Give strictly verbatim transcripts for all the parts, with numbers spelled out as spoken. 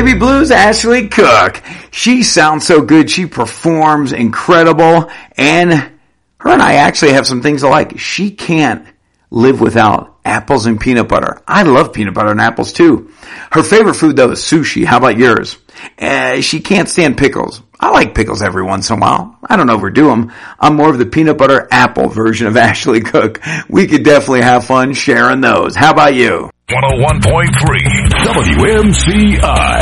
Baby Blues Ashley Cook. She sounds so good. She performs incredible. And her and I actually have some things alike. She can't live without apples and peanut butter. I love peanut butter and apples too. Her favorite food though is sushi. How about yours? Uh, she can't stand pickles. I like pickles every once in a while. I don't overdo them. I'm more of the peanut butter apple version of Ashley Cook. We could definitely have fun sharing those. How about you? one oh one point three W M C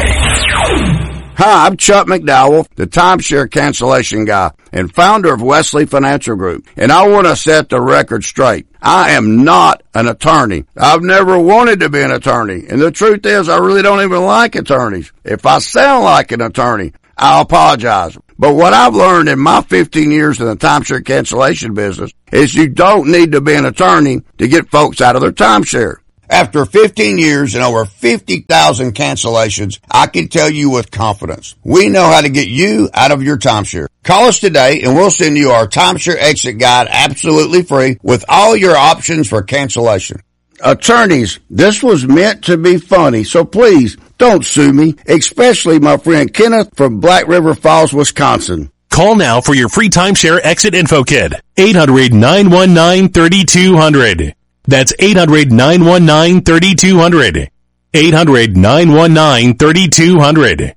I. Hi, I'm Chuck McDowell, the timeshare cancellation guy and founder of Wesley Financial Group. And I want to set the record straight. I am not an attorney. I've never wanted to be an attorney. And the truth is, I really don't even like attorneys. If I sound like an attorney, I apologize. But what I've learned in my fifteen years in the timeshare cancellation business is you don't need to be an attorney to get folks out of their timeshare. After fifteen years and over fifty thousand cancellations, I can tell you with confidence, we know how to get you out of your timeshare. Call us today and we'll send you our timeshare exit guide absolutely free with all your options for cancellation. Attorneys, this was meant to be funny, so please don't sue me, especially my friend Kenneth from Black River Falls, Wisconsin. Call now for your free timeshare exit info kit. eight hundred, nine one nine, three two zero zero. That's eight hundred, nine one nine, three two zero zero. eight hundred, nine one nine, three two zero zero.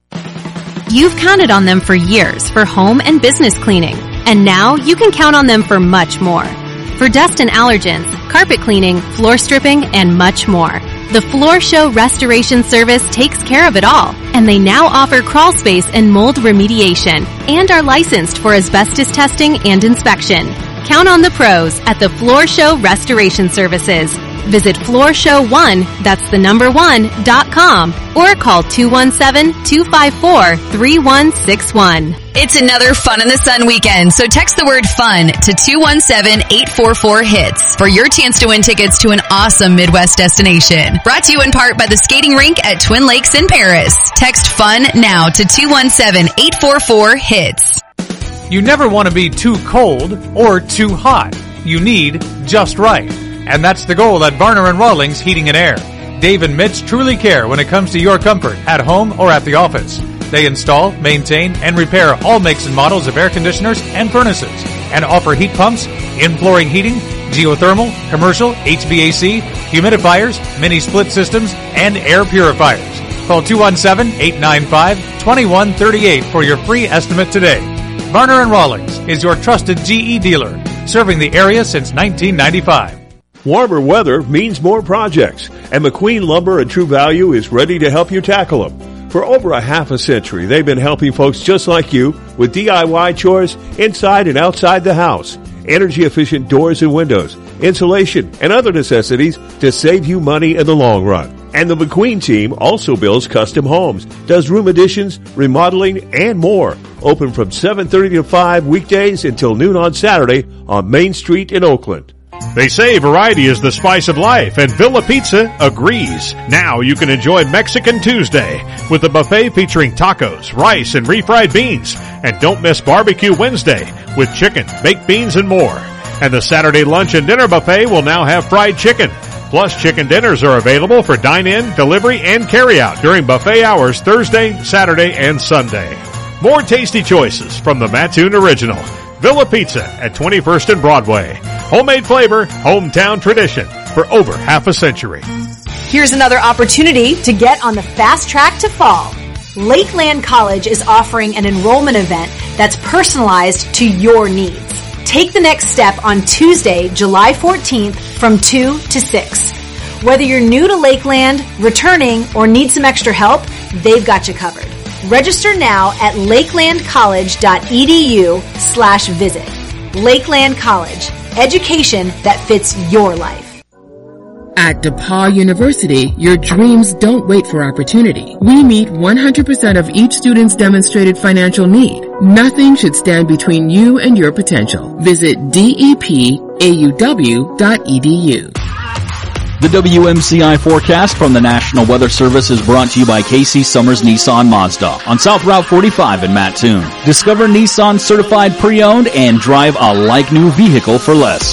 You've counted on them for years for home and business cleaning, and now you can count on them for much more. For dust and allergens, carpet cleaning, floor stripping, and much more. The Floor Show Restoration Service takes care of it all, and they now offer crawl space and mold remediation, and are licensed for asbestos testing and inspection. Count on the pros at the Floor Show Restoration Services. Visit floor show one, that's the number one, dot com, or call two one seven, two five four, three one six one. It's another Fun in the Sun weekend, so text the word FUN to two one seven, eight four four, HITS for your chance to win tickets to an awesome Midwest destination. Brought to you in part by the skating rink at Twin Lakes in Paris. Text FUN now to two one seven, eight four four, HITS. You never want to be too cold or too hot. You need just right. And that's the goal at Varner and Rawlings Heating and Air. Dave and Mitch truly care when it comes to your comfort at home or at the office. They install, maintain, and repair all makes and models of air conditioners and furnaces, and offer heat pumps, in-flooring heating, geothermal, commercial, H V A C, humidifiers, mini split systems, and air purifiers. Call two one seven, eight nine five, two one three eight for your free estimate today. Varner and Rawlings is your trusted G E dealer, serving the area since nineteen ninety-five. Warmer weather means more projects, and McQueen Lumber and True Value is ready to help you tackle them. For over a half a century, they've been helping folks just like you with D I Y chores inside and outside the house, energy-efficient doors and windows, insulation, and other necessities to save you money in the long run. And the McQueen team also builds custom homes, does room additions, remodeling, and more. Open from seven thirty to five weekdays until noon on Saturday on Main Street in Oakland. They say variety is the spice of life, and Villa Pizza agrees. Now you can enjoy Mexican Tuesday with a buffet featuring tacos, rice, and refried beans. And don't miss Barbecue Wednesday with chicken, baked beans, and more. And the Saturday lunch and dinner buffet will now have fried chicken. Plus, chicken dinners are available for dine-in, delivery, and carry-out during buffet hours Thursday, Saturday, and Sunday. More tasty choices from the Mattoon Original. Villa Pizza at twenty-first and Broadway. Homemade flavor, hometown tradition for over half a century. Here's another opportunity to get on the fast track to fall. Lakeland College is offering an enrollment event that's personalized to your needs. Take the next step on Tuesday, July fourteenth from two to six. Whether you're new to Lakeland, returning, or need some extra help, they've got you covered. Register now at lakelandcollege.edu slash visit. Lakeland College, education that fits your life. At DePaul University, your dreams don't wait for opportunity. We meet one hundred percent of each student's demonstrated financial need. Nothing should stand between you and your potential. Visit D E P A U W dot E D U. The W M C I forecast from the National Weather Service is brought to you by Casey Summers Nissan Mazda on South Route forty-five in Mattoon. Discover Nissan certified pre-owned and drive a like-new vehicle for less.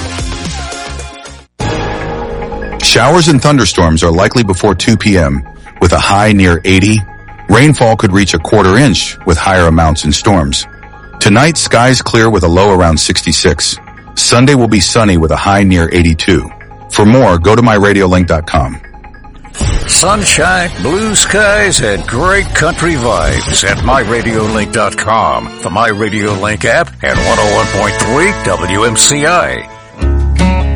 Showers and thunderstorms are likely before two p.m. with a high near eighty. Rainfall could reach a quarter inch with higher amounts in storms. Tonight, skies clear with a low around sixty-six. Sunday will be sunny with a high near eighty-two. For more, go to my radio link dot com. Sunshine, blue skies, and great country vibes at my radio link dot com, the My Radio Link app, and one oh one point three W M C I.